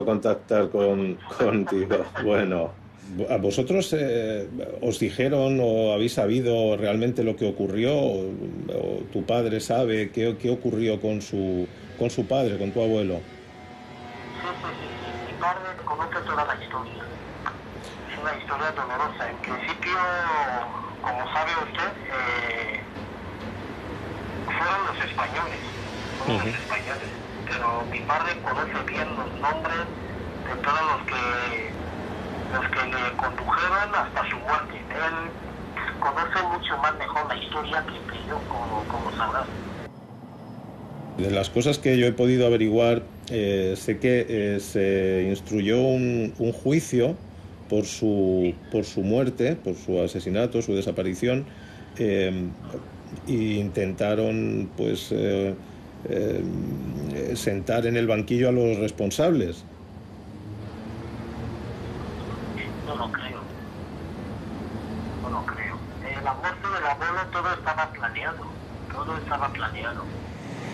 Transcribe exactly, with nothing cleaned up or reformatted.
contactar con, contigo. Bueno, ¿a vosotros eh, os dijeron o habéis sabido realmente lo que ocurrió? ¿O, o tu padre sabe qué, qué ocurrió con su, con su padre, con tu abuelo? Sí, sí, sí, sí. Mi padre conoce toda la historia. Es una historia dolorosa. En principio, como sabe usted, eh, fueron los españoles. Fueron los Ujú. españoles. Pero mi padre conoce bien los nombres de todos los que, los que le condujeron hasta su muerte. Él conoce mucho más mejor la historia que, que yo, como, como sabrás. De las cosas que yo he podido averiguar, eh, sé que eh, se instruyó un, un juicio por su, por su muerte, por su asesinato, su desaparición, eh, e intentaron pues eh, eh, sentar en el banquillo a los responsables. No lo creo, no lo creo. Eh, la muerte del abuelo todo estaba planeado, todo estaba planeado.